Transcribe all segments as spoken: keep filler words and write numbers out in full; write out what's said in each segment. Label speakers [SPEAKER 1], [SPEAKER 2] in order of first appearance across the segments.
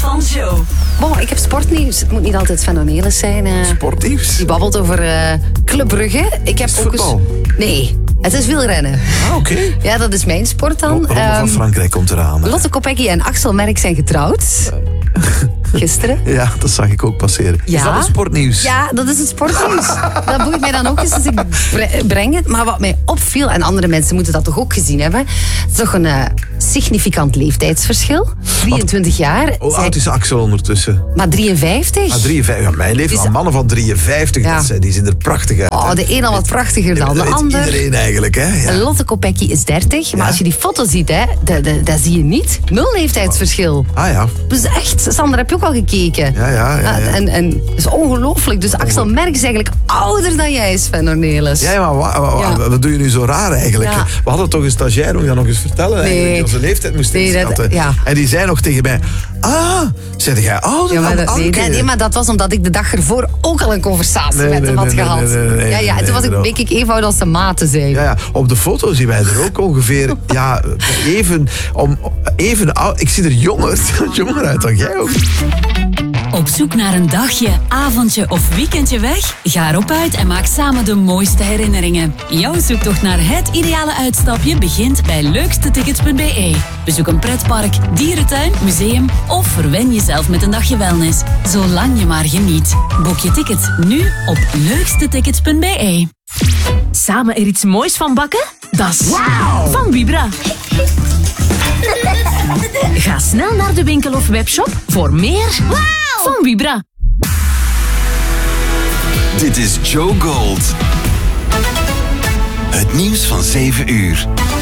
[SPEAKER 1] van Joe.
[SPEAKER 2] Bon, ik heb sportnieuws. Het moet niet altijd Sven Ornelis zijn. Uh,
[SPEAKER 3] Sportnieuws?
[SPEAKER 2] Die babbelt over uh, Club Brugge. Ik heb
[SPEAKER 3] is
[SPEAKER 2] ook
[SPEAKER 3] voetbal?
[SPEAKER 2] Eens... Nee, het is wielrennen.
[SPEAKER 3] Ah, oké. Okay.
[SPEAKER 2] Ja, dat is mijn sport dan.
[SPEAKER 3] Ronde um, van Frankrijk komt eraan. Hè.
[SPEAKER 2] Lotte Kopecky en Axel Merckx zijn getrouwd. Gisteren.
[SPEAKER 3] Ja, dat zag ik ook passeren.
[SPEAKER 2] Ja.
[SPEAKER 3] Is dat een sportnieuws?
[SPEAKER 2] Ja, dat is het sportnieuws. Dat boeit mij dan ook eens, dus ik breng het. Maar wat mij opviel, en andere mensen moeten dat toch ook gezien hebben, het is toch een uh, significant leeftijdsverschil. drieëntwintig jaar.
[SPEAKER 3] Hoe oud is Axel ondertussen?
[SPEAKER 2] Maar drieënvijftig.
[SPEAKER 3] Ah, drieënvijftig. Ja, mijn leeftijd,
[SPEAKER 2] is...
[SPEAKER 3] mannen van drieënvijftig,
[SPEAKER 2] ja.
[SPEAKER 3] dat, die zien er prachtig uit.
[SPEAKER 2] Oh, de een al wat prachtiger dan de ander.
[SPEAKER 3] Iedereen eigenlijk, hè? Ja.
[SPEAKER 2] Lotte Kopecky is dertig, maar ja. Als je die foto ziet, hè, dat, dat, dat zie je niet. Nul leeftijdsverschil.
[SPEAKER 3] Ah ja.
[SPEAKER 2] Dus echt, Sander, heb je ook al gekeken?
[SPEAKER 3] Ja, ja, ja. ja.
[SPEAKER 2] En, en het is ongelooflijk. Dus Axel Merckx is eigenlijk ouder dan jij, Sven Ornelis.
[SPEAKER 3] Ja, maar wa, wa, wa, ja. wat doe je nu zo raar eigenlijk? Ja. We hadden toch een stagiair, moet je dat nog eens vertellen?
[SPEAKER 2] Nee.
[SPEAKER 3] Eigenlijk, onze leeftijd moest
[SPEAKER 2] nee,
[SPEAKER 3] inschatten.
[SPEAKER 2] Ja.
[SPEAKER 3] En die zei nog tegen mij, ah, zeg jij ouder
[SPEAKER 2] ja, maar
[SPEAKER 3] dan
[SPEAKER 2] dat, nee, nee, nee, maar dat was omdat ik de dag ervoor ook al een conversatie nee, met hem nee, had nee, gehad. Nee, nee, nee, ja, ja, en toen was ik, bleek ik even oud als de maten zijn.
[SPEAKER 3] Ja, ja, op de foto zien wij er ook ongeveer, ja, even, om, even oud. Ik zie er jonger, jonger uit dan jij ook.
[SPEAKER 1] Op zoek naar een dagje, avondje of weekendje weg? Ga erop uit en maak samen de mooiste herinneringen. Jouw zoektocht naar het ideale uitstapje begint bij leukstetickets punt b e. Bezoek een pretpark, dierentuin, museum of verwen jezelf met een dagje wellness. Zolang je maar geniet. Boek je ticket nu op leukstetickets punt b e.
[SPEAKER 4] Samen er iets moois van bakken? Dat is wow. Van Vibra. Ga snel naar de winkel of webshop voor meer wow. van Vibra.
[SPEAKER 5] Dit is Joe Gold. Het nieuws van zeven uur.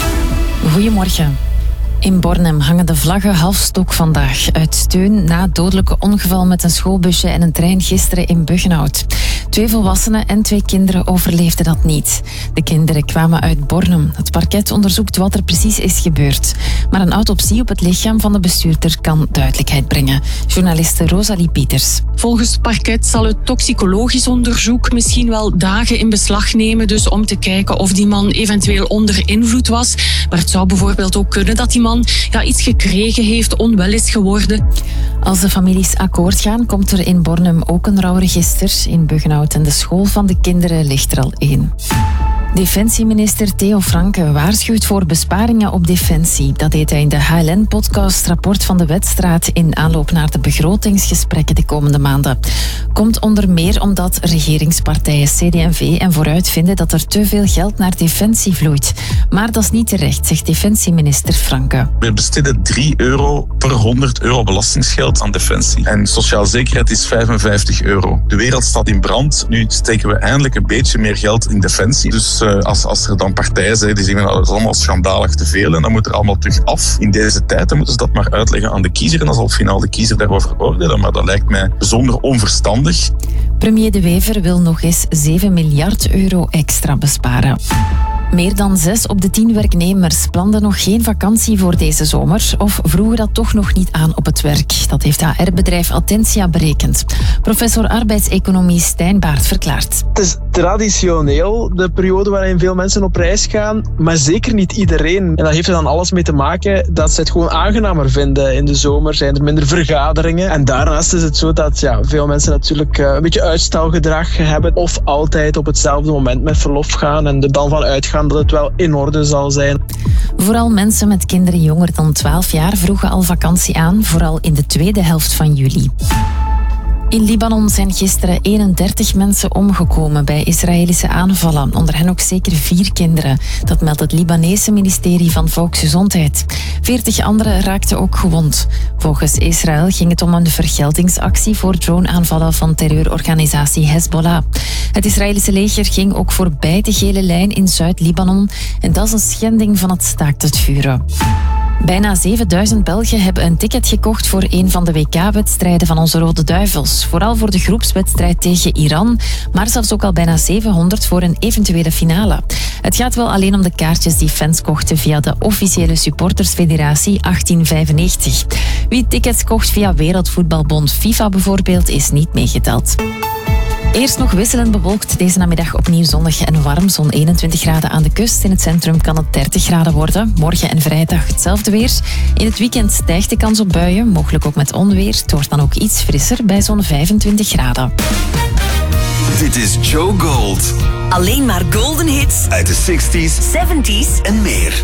[SPEAKER 6] Goedemorgen. In Bornem hangen de vlaggen halfstok vandaag uit steun na het dodelijke ongeval met een schoolbusje en een trein gisteren in Buggenhout. Twee volwassenen en twee kinderen overleefden dat niet. De kinderen kwamen uit Bornem. Het parket onderzoekt wat er precies is gebeurd. Maar een autopsie op het lichaam van de bestuurder kan duidelijkheid brengen. Journaliste Rosalie Pieters.
[SPEAKER 7] Volgens het parket zal het toxicologisch onderzoek misschien wel dagen in beslag nemen, dus om te kijken of die man eventueel onder invloed was. Maar het zou bijvoorbeeld ook kunnen dat die man ja, iets gekregen heeft, onwel is geworden.
[SPEAKER 6] Als de families akkoord gaan, komt er in Bornem ook een rouwregister. In Buggenhout en de school van de kinderen ligt er al één. Defensieminister Theo Franke waarschuwt voor besparingen op defensie. Dat deed hij in de H L N-podcast Rapport van de Wetstraat in aanloop naar de begrotingsgesprekken de komende maanden. Komt onder meer omdat regeringspartijen C D en V en Vooruit vinden dat er te veel geld naar defensie vloeit. Maar dat is niet terecht, zegt defensieminister Franke.
[SPEAKER 8] We besteden drie euro per honderd euro belastingsgeld aan defensie. En sociale zekerheid is vijfenvijftig euro. De wereld staat in brand. Nu steken we eindelijk een beetje meer geld in defensie. Dus uh, als, als er dan partijen zijn die zeggen dat is allemaal schandalig te veel en dan moet er allemaal terug af. In deze tijd dan moeten ze dat maar uitleggen aan de kiezer en dan zal finaal de kiezer daarover oordelen. Maar dat lijkt mij bijzonder onverstandig.
[SPEAKER 6] Premier De Wever wil nog eens zeven miljard euro extra besparen. Meer dan zes op de tien werknemers planden nog geen vakantie voor deze zomer of vroegen dat toch nog niet aan op het werk. Dat heeft H R-bedrijf Attentia berekend. Professor arbeidseconomie Stijn Baert verklaart.
[SPEAKER 9] Het is traditioneel de periode waarin veel mensen op reis gaan, maar zeker niet iedereen. En dat heeft er dan alles mee te maken dat ze het gewoon aangenamer vinden. In de zomer zijn er minder vergaderingen. En daarnaast is het zo dat ja, veel mensen natuurlijk een beetje uitstelgedrag hebben of altijd op hetzelfde moment met verlof gaan en er dan van uitgaan dat het wel in orde zal zijn.
[SPEAKER 6] Vooral mensen met kinderen jonger dan twaalf jaar vroegen al vakantie aan, vooral in de tweede helft van juli. In Libanon zijn gisteren eenendertig mensen omgekomen bij Israëlische aanvallen, onder hen ook zeker vier kinderen. Dat meldt het Libanese ministerie van Volksgezondheid. Veertig anderen raakten ook gewond. Volgens Israël ging het om een vergeldingsactie voor droneaanvallen van terreurorganisatie Hezbollah. Het Israëlische leger ging ook voorbij de gele lijn in Zuid-Libanon en dat is een schending van het staakt het vuren. Bijna zevenduizend Belgen hebben een ticket gekocht voor een van de W K-wedstrijden van onze Rode Duivels. Vooral voor de groepswedstrijd tegen Iran, maar zelfs ook al bijna zevenhonderd voor een eventuele finale. Het gaat wel alleen om de kaartjes die fans kochten via de officiële supportersfederatie achttien vijfennegentig. Wie tickets kocht via Wereldvoetbalbond FIFA bijvoorbeeld is niet meegeteld. Eerst nog wisselend bewolkt. Deze namiddag opnieuw zonnig en warm. Zo'n eenentwintig graden aan de kust. In het centrum kan het dertig graden worden. Morgen en vrijdag hetzelfde weer. In het weekend stijgt de kans op buien. Mogelijk ook met onweer. Het wordt dan ook iets frisser bij zo'n vijfentwintig graden.
[SPEAKER 5] Dit is Joe Gold.
[SPEAKER 1] Alleen maar golden hits
[SPEAKER 5] Uit de zestig's
[SPEAKER 1] zeventig's
[SPEAKER 5] en meer.